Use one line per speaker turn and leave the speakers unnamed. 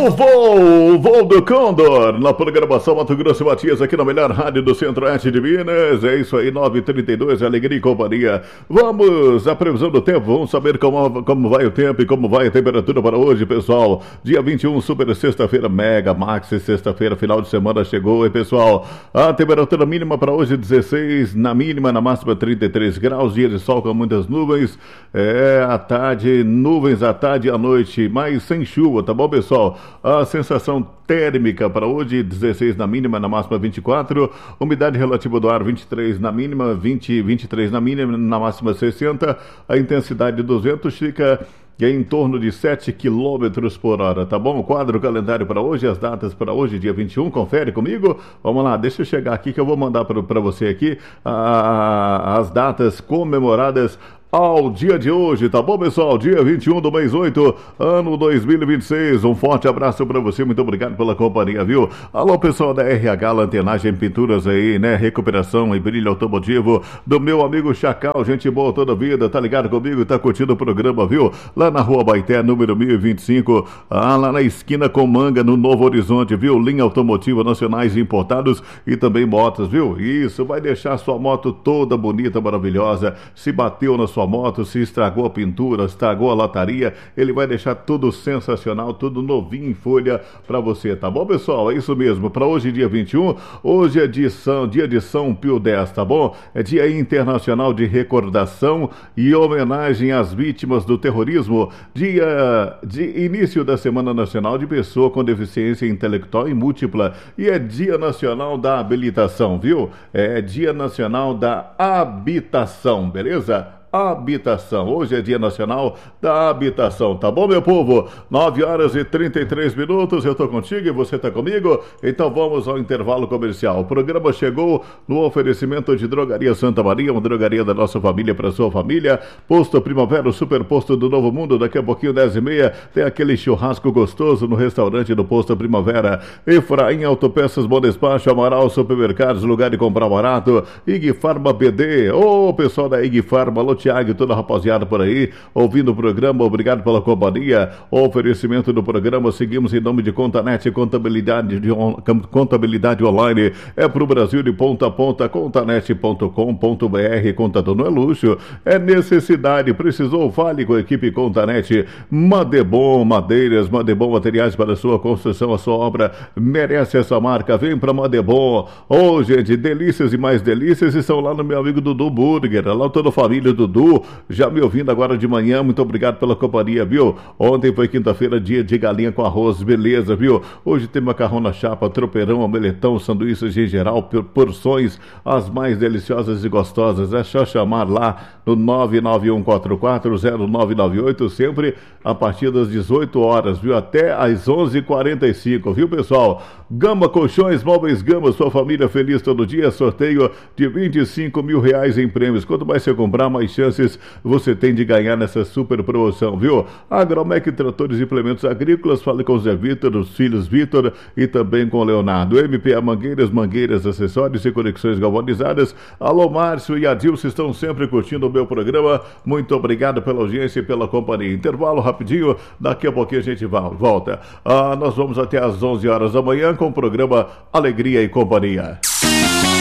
O voo do Condor, na programação Mato Grosso e Matias, aqui na melhor rádio do Centro-Oeste de Minas. É isso aí, 9h32, Alegria e Companhia. Vamos à previsão do tempo, vamos saber como vai o tempo e como vai a temperatura para hoje, pessoal. Dia 21, super sexta-feira, mega maxi, sexta-feira, final de semana chegou, hein, pessoal? A temperatura mínima para hoje, 16, na mínima, na máxima, 33 graus, dia de sol com muitas nuvens. À tarde, nuvens à tarde e à noite, mas sem chuva, tá bom, pessoal? A sensação térmica para hoje, 16 na mínima, na máxima 24. Umidade relativa do ar, 23 na mínima, 23 na mínima, na máxima 60. A intensidade dos ventos fica em torno de 7 km por hora, tá bom? O quadro calendário para hoje, as datas para hoje, dia 21, confere comigo. Vamos lá, deixa eu chegar aqui que eu vou mandar para você aqui as datas comemoradas ao dia de hoje, tá bom, pessoal? Dia 21 do mês 8, ano 2026. Um forte abraço pra você, muito obrigado pela companhia, viu? Alô, pessoal da RH Lanteragem Pinturas aí, né? Recuperação e brilho automotivo do meu amigo Chacal, gente boa toda vida, tá ligado comigo? Tá curtindo o programa, viu? Lá na Rua Baité, número 1025, lá na esquina com Manga, no Novo Horizonte, viu? Linha automotiva nacionais importados e também motos, viu? Isso, vai deixar sua moto toda bonita, maravilhosa. Se bateu na sua moto, se estragou a pintura, estragou a lataria, ele vai deixar tudo sensacional, tudo novinho em folha para você, tá bom, pessoal? É isso mesmo, para hoje, dia 21, hoje é dia de São Pio X, tá bom? É dia internacional de recordação e homenagem às vítimas do terrorismo, dia de início da Semana Nacional de Pessoa com Deficiência Intelectual e Múltipla, e é dia nacional da habilitação, viu? É dia nacional da habitação, beleza? Habitação. Hoje é Dia Nacional da Habitação, tá bom, meu povo? 9h33, eu tô contigo e você tá comigo? Então vamos ao intervalo comercial. O programa chegou no oferecimento de Drogaria Santa Maria, uma drogaria da nossa família para sua família. Posto Primavera, o super posto do Novo Mundo, daqui a pouquinho, 10h30, tem aquele churrasco gostoso no restaurante do Posto Primavera. Efraim Autopeças, Bom Despacho, Amaral Supermercados, lugar de comprar barato. IG Farma BD, pessoal da IG Farma, Tiago e toda a rapaziada por aí, ouvindo o programa, obrigado pela companhia. O oferecimento do programa, seguimos em nome de Contanet, contabilidade online, é pro Brasil de ponta a ponta, contanet.com.br. Contador não é luxo, é necessidade. Precisou, fale com a equipe Contanet. Madebom Madeiras, Madebom Materiais para a sua construção, a sua obra merece essa marca. Vem pra Madebom. Gente, delícias e mais delícias estão lá no meu amigo Dudu Burger, lá toda a família Dudu, já me ouvindo agora de manhã, muito obrigado pela companhia, viu? Ontem foi quinta-feira, dia de galinha com arroz, beleza, viu? Hoje tem macarrão na chapa, tropeirão, omeletão, sanduíches em geral, porções as mais deliciosas e gostosas. É só chamar lá no 991440998, sempre a partir das 18 horas, viu? Até às 11h45, viu, pessoal? Gama Colchões, Móveis Gama, sua família feliz todo dia, sorteio de R$25 mil em prêmios. Quanto mais você comprar, mais chances você tem de ganhar nessa super promoção, viu? Agromec Tratores e Implementos Agrícolas, fale com o Zé Vitor, os filhos Vitor e também com o Leonardo. MPA Mangueiras, acessórios e conexões galvanizadas. Alô, Márcio e Adilson estão sempre curtindo o meu programa. Muito obrigado pela audiência e pela companhia. Intervalo rapidinho, daqui a pouquinho a gente volta. Nós vamos até às 11 horas da manhã com o programa Alegria e Companhia.